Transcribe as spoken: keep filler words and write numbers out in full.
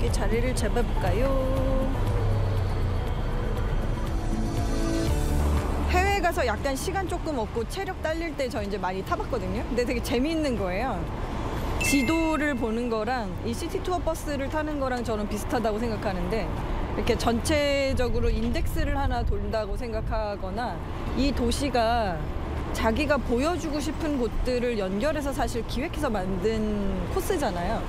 여기 자리를 잡아볼까요? 해외 가서 약간 시간 조금 없고 체력 딸릴 때 저 이제 많이 타봤거든요. 근데 되게 재미있는 거예요. 지도를 보는 거랑 이 시티 투어 버스를 타는 거랑 저는 비슷하다고 생각하는데, 이렇게 전체적으로 인덱스를 하나 돈다고 생각하거나 이 도시가 자기가 보여주고 싶은 곳들을 연결해서 사실 기획해서 만든 코스잖아요.